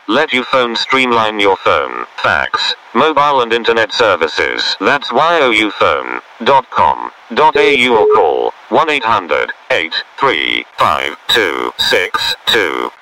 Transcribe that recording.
Let Ufone streamline your phone, fax, mobile and internet services. That's youfone.com.au or call 1-800-835-2662.